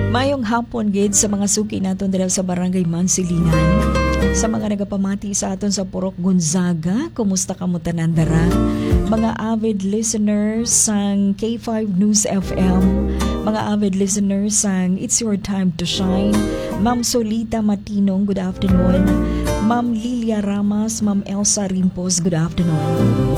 Mayong hapon gid sa mga suki naton dira sa Barangay Mansilingan. Sa mga nagapamati sa aton sa Purok Gonzaga, kumusta ka mo tanan dara? Mga avid listeners sang K5 News FM, mga avid listeners sang It's Your Time to Shine, Ma'am Solita Matinong, good afternoon. Ma'am Lilia Ramas, Ma'am Elsa Rimpos, good afternoon.